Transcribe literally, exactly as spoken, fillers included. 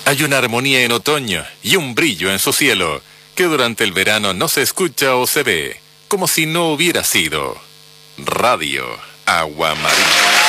Hay una armonía en otoño y un brillo en su cielo que durante el verano no se escucha o se ve, como si no hubiera sido. Radio Agua María.